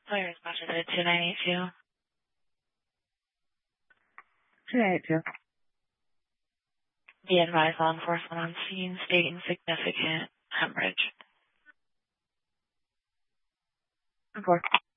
Players budgeted 2982. 2982. Be advised, law enforcement on scene stating significant hemorrhage. 4.